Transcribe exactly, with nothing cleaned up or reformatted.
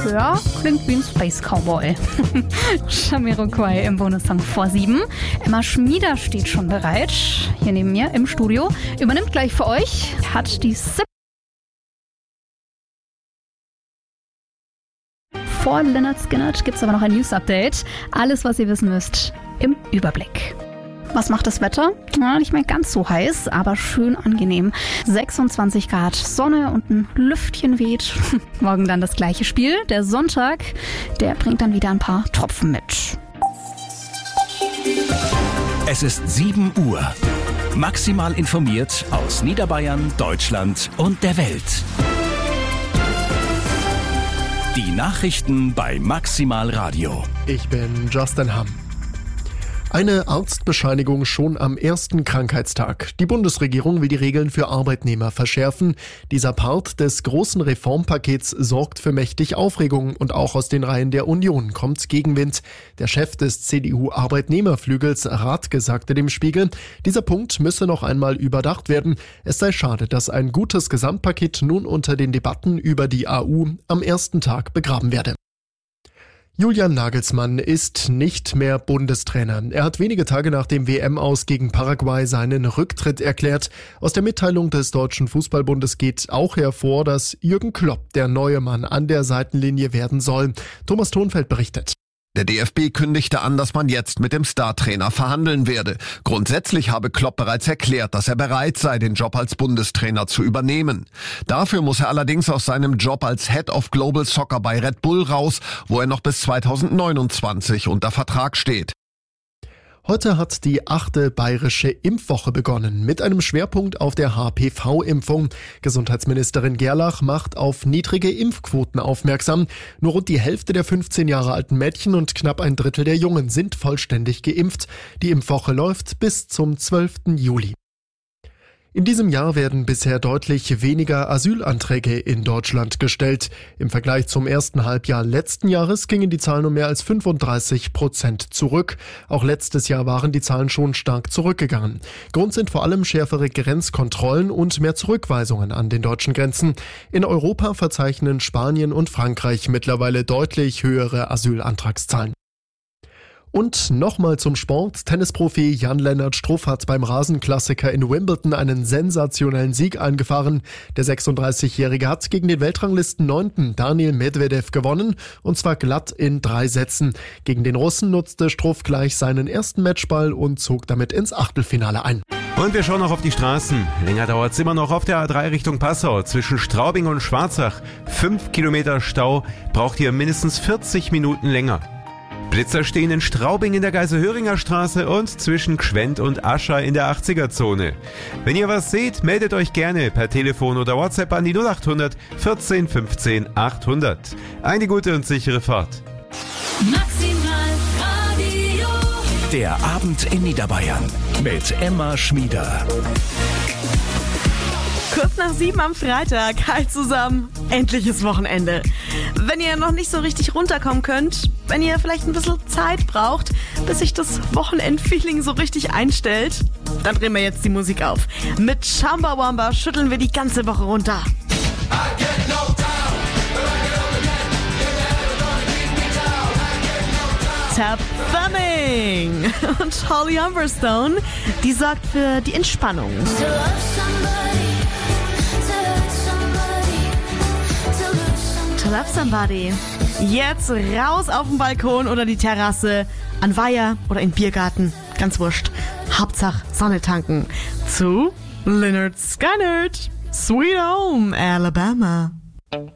Ja, klingt wie ein Space Cowboy. Jamiroquai im Bonussong vor sieben. Emma Schmieder steht schon bereit, hier neben mir im Studio. Übernimmt gleich für euch, hat die siebte. Vor Lynyrd Skynyrd gibt es aber noch ein News-Update. Alles, was ihr wissen müsst, im Überblick. Was macht das Wetter? Ja, nicht mehr ganz so heiß, aber schön angenehm. sechsundzwanzig Grad Sonne und ein Lüftchen weht. Morgen dann das gleiche Spiel. Der Sonntag, der bringt dann wieder ein paar Tropfen mit. Es ist sieben Uhr. Maximal informiert aus Niederbayern, Deutschland und der Welt. Die Nachrichten bei Maximal Radio. Ich bin Justin Hamm. Eine Arztbescheinigung schon am ersten Krankheitstag. Die Bundesregierung will die Regeln für Arbeitnehmer verschärfen. Dieser Part des großen Reformpakets sorgt für mächtig Aufregung und auch aus den Reihen der Union kommt Gegenwind. Der Chef des C D U-Arbeitnehmerflügels Rathke sagte dem Spiegel, dieser Punkt müsse noch einmal überdacht werden. Es sei schade, dass ein gutes Gesamtpaket nun unter den Debatten über die A U am ersten Tag begraben werde. Julian Nagelsmann ist nicht mehr Bundestrainer. Er hat wenige Tage nach dem W M-Aus gegen Paraguay seinen Rücktritt erklärt. Aus der Mitteilung des Deutschen Fußballbundes geht auch hervor, dass Jürgen Klopp der neue Mann an der Seitenlinie werden soll. Thomas Thonfeld berichtet. Der D F B kündigte an, dass man jetzt mit dem Startrainer verhandeln werde. Grundsätzlich habe Klopp bereits erklärt, dass er bereit sei, den Job als Bundestrainer zu übernehmen. Dafür muss er allerdings aus seinem Job als Head of Global Soccer bei Red Bull raus, wo er noch bis zweitausendneunundzwanzig unter Vertrag steht. Heute hat die achte bayerische Impfwoche begonnen, mit einem Schwerpunkt auf der H P V-Impfung. Gesundheitsministerin Gerlach macht auf niedrige Impfquoten aufmerksam. Nur rund die Hälfte der fünfzehn Jahre alten Mädchen und knapp ein Drittel der Jungen sind vollständig geimpft. Die Impfwoche läuft bis zum zwölften Juli. In diesem Jahr werden bisher deutlich weniger Asylanträge in Deutschland gestellt. Im Vergleich zum ersten Halbjahr letzten Jahres gingen die Zahlen um mehr als fünfunddreißig Prozent zurück. Auch letztes Jahr waren die Zahlen schon stark zurückgegangen. Grund sind vor allem schärfere Grenzkontrollen und mehr Zurückweisungen an den deutschen Grenzen. In Europa verzeichnen Spanien und Frankreich mittlerweile deutlich höhere Asylantragszahlen. Und nochmal zum Sport. Tennisprofi Jan-Lennart Struff hat beim Rasenklassiker in Wimbledon einen sensationellen Sieg eingefahren. Der sechsunddreißigjährige hat gegen den Weltranglisten neunten Daniil Medvedev gewonnen, und zwar glatt in drei Sätzen. Gegen den Russen nutzte Struff gleich seinen ersten Matchball und zog damit ins Achtelfinale ein. Und wir schauen noch auf die Straßen. Länger dauert es immer noch auf der A drei Richtung Passau. Zwischen Straubing und Schwarzach. Fünf Kilometer Stau, braucht ihr mindestens vierzig Minuten länger. Blitzer stehen in Straubing in der Geiselhöringer Straße und zwischen Gschwend und Aschau in der achtziger-Zone. Wenn ihr was seht, meldet euch gerne per Telefon oder WhatsApp an die null achthundert vierzehn fünfzehn achthundert. Eine gute und sichere Fahrt. Maximal Radio. Der Abend in Niederbayern mit Emma Schmieder. Kurz nach sieben am Freitag. Halt zusammen. Endliches Wochenende. Wenn ihr noch nicht so richtig runterkommen könnt, wenn ihr vielleicht ein bisschen Zeit braucht, bis sich das Wochenendfeeling so richtig einstellt, dann drehen wir jetzt die Musik auf. Mit Chumbawamba schütteln wir die ganze Woche runter. Tap Thumbing und Holly Humberstone, die sorgt für die Entspannung. To Love Somebody. Jetzt raus auf den Balkon oder die Terrasse, an Weiher oder in den Biergarten. Ganz wurscht. Hauptsache Sonne tanken. Zu Lynyrd Skynyrd. Sweet Home, Alabama.